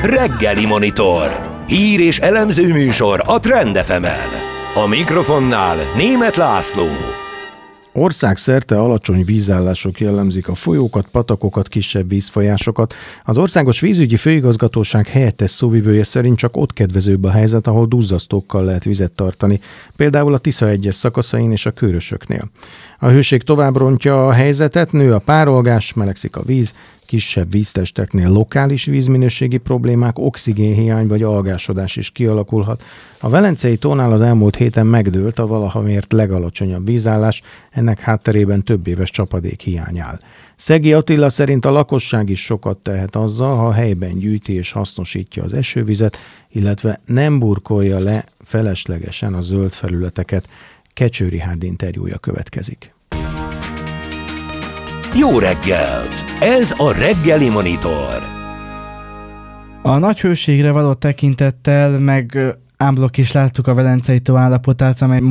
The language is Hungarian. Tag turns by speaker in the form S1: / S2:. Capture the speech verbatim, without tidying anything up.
S1: Reggeli Monitor. Hír és elemző műsor a Trend ef emen. A mikrofonnál Németh László.
S2: Országszerte alacsony vízállások jellemzik a folyókat, patakokat, kisebb vízfolyásokat. Az Országos Vízügyi Főigazgatóság helyettes szóvivője szerint csak ott kedvezőbb a helyzet, ahol duzzasztókkal lehet vizet tartani, például a Tisza egyes szakaszain és a Kőrösöknél. A hőség tovább rontja a helyzetet, nő a párolgás, melegszik a víz, kisebb víztesteknél lokális vízminőségi problémák, oxigénhiány vagy algásodás is kialakulhat. A Velencei tónál az elmúlt héten megdőlt a valaha mért legalacsonyabb vízállás, ennek hátterében több éves csapadék hiány áll. Szegi Attila szerint a lakosság is sokat tehet azzal, ha helyben gyűjti és hasznosítja az esővizet, illetve nem burkolja le feleslegesen a zöld felületeket. Kecső Rihárd interjúja következik.
S1: Jó reggelt! Ez a Reggeli Monitor.
S3: A nagy hőségre való tekintettel meg ámblok is láttuk a Velencei tó állapotát, amely